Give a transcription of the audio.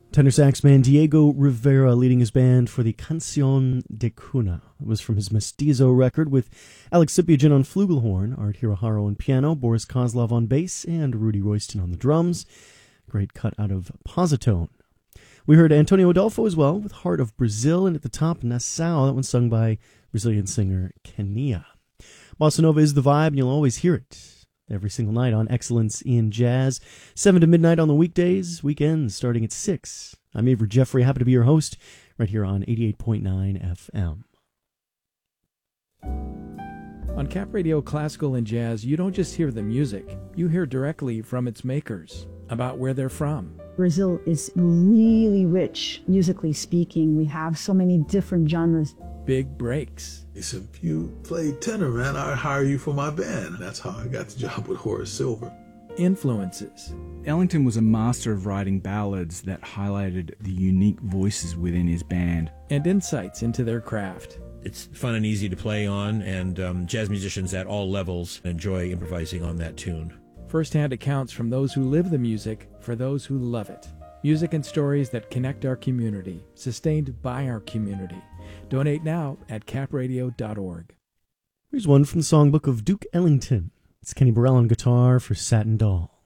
Tenor sax man Diego Rivera leading his band for the Canción de Cuna. It was from his Mestizo record with Alex Sipiagin on flugelhorn, Art Hiroharo on piano, Boris Kozlov on bass, and Rudy Royston on the drums. Great cut out of Positone. We heard Antonio Adolfo as well with Heart of Brazil, and at the top, Nassau, that one sung by Brazilian singer Kenia. Bossa Nova is the vibe, and you'll always hear it every single night on Excellence in Jazz, 7 to midnight on the weekdays, weekends starting at 6. I'm Avery Jeffrey, happy to be your host right here on 88.9 FM. On Cap Radio Classical and Jazz, you don't just hear the music, you hear directly from its makers, about where they're from. Brazil is really rich, musically speaking. We have so many different genres. Big breaks. He said, if you play tenor, man, I'll hire you for my band. That's how I got the job with Horace Silver. Influences. Ellington was a master of writing ballads that highlighted the unique voices within his band. And insights into their craft. It's fun and easy to play on, and jazz musicians at all levels enjoy improvising on that tune. First-hand accounts from those who live the music for those who love it. Music and stories that connect our community, sustained by our community. Donate now at capradio.org. Here's one from the songbook of Duke Ellington. It's Kenny Burrell on guitar for Satin Doll.